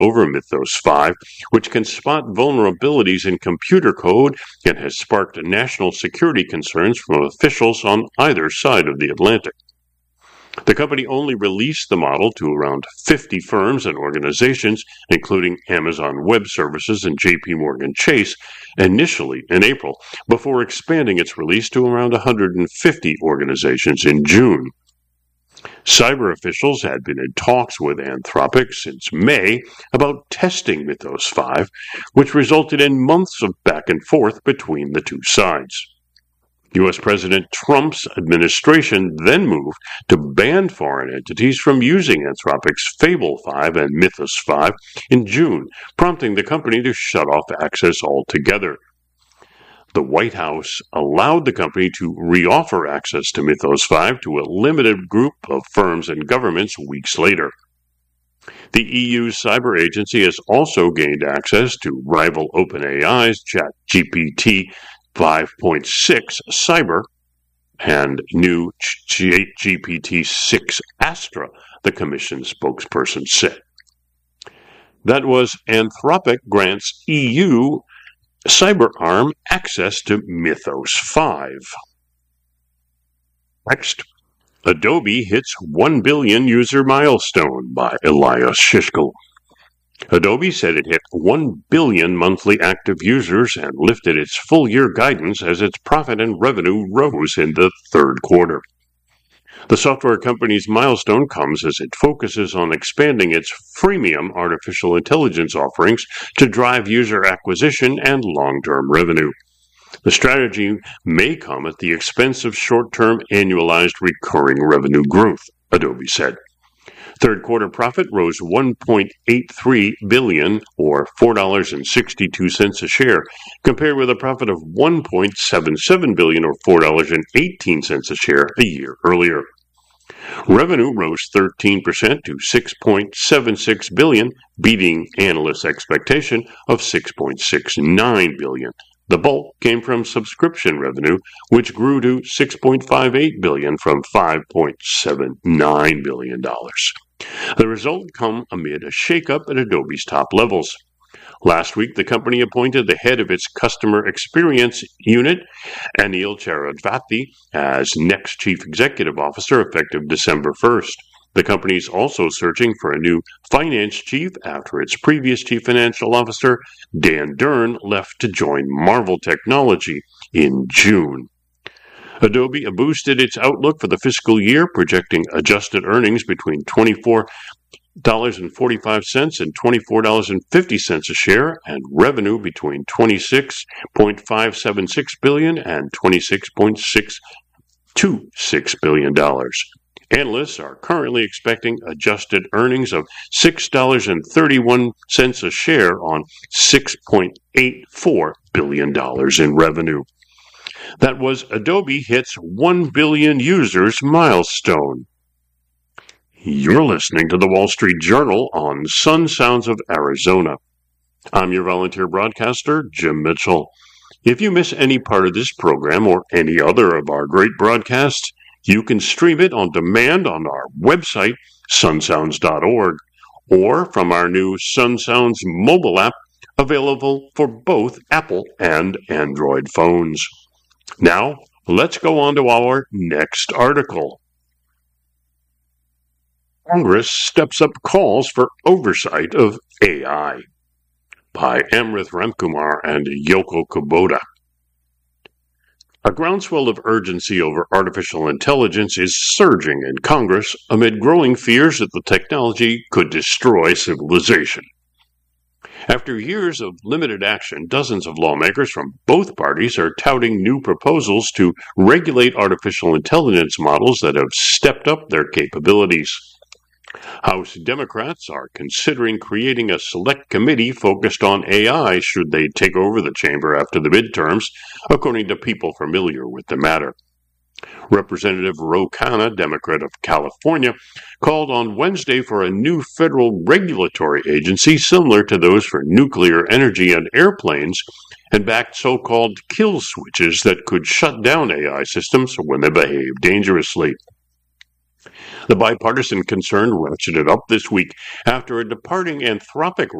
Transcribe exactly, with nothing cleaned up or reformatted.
over Mythos five, which can spot vulnerabilities in computer code and has sparked national security concerns from officials on either side of the Atlantic. The company only released the model to around fifty firms and organizations, including Amazon Web Services and J P Morgan Chase, initially in April, before expanding its release to around one hundred fifty organizations in June. Cyber officials had been in talks with Anthropic since May about testing Mythos five, which resulted in months of back and forth between the two sides. U S President Trump's administration then moved to ban foreign entities from using Anthropic's Fable five and Mythos five in June, prompting the company to shut off access altogether. The White House allowed the company to reoffer access to Mythos five to a limited group of firms and governments weeks later. The E U's cyber agency has also gained access to rival OpenAI's ChatGPT five point six Cyber and new G P T six Astra, the Commission's spokesperson said. That was Anthropic grants E U cyber arm access to Mythos five. Next, Adobe hits one billion user milestone by Elias Shishkel. Adobe said it hit one billion monthly active users and lifted its full-year guidance as its profit and revenue rose in the third quarter. The software company's milestone comes as it focuses on expanding its freemium artificial intelligence offerings to drive user acquisition and long-term revenue. The strategy may come at the expense of short-term annualized recurring revenue growth, Adobe said. Third quarter profit rose one point eight three billion dollars, or four dollars and sixty-two cents a share, compared with a profit of one point seven seven billion dollars, or four dollars and eighteen cents a share a year earlier. Revenue rose thirteen percent to six point seven six billion dollars, beating analysts' expectation of six point six nine billion dollars. The bulk came from subscription revenue, which grew to six point five eight billion dollars from five point seven nine billion dollars. The result came amid a shakeup at Adobe's top levels. Last week, the company appointed the head of its customer experience unit, Anil Chakravarthy, as next chief executive officer effective December first. The company is also searching for a new finance chief after its previous chief financial officer, Dan Durn, left to join Marvell Technology in June. Adobe boosted its outlook for the fiscal year, projecting adjusted earnings between twenty-four dollars and forty-five cents and twenty-four dollars and fifty cents a share, and revenue between twenty-six point five seven six billion dollars and twenty-six point six two six billion dollars. Analysts are currently expecting adjusted earnings of six dollars and thirty-one cents a share on six point eight four billion dollars in revenue. That was Adobe hits one billion users milestone. You're listening to the Wall Street Journal on Sun Sounds of Arizona. I'm your volunteer broadcaster, Jim Mitchell. If you miss any part of this program or any other of our great broadcasts, you can stream it on demand on our website, sun sounds dot org, or from our new Sun Sounds mobile app, available for both Apple and Android phones. Now, let's go on to our next article. Congress steps up calls for oversight of A I, by Amrith Ramkumar and Yoko Kubota. A groundswell of urgency over artificial intelligence is surging in Congress amid growing fears that the technology could destroy civilization. After years of limited action, dozens of lawmakers from both parties are touting new proposals to regulate artificial intelligence models that have stepped up their capabilities. House Democrats are considering creating a select committee focused on A I should they take over the chamber after the midterms, according to people familiar with the matter. Representative Ro Khanna, Democrat of California, called on Wednesday for a new federal regulatory agency similar to those for nuclear energy and airplanes, and backed so-called kill switches that could shut down A I systems when they behave dangerously. The bipartisan concern ratcheted up this week after a departing Anthropic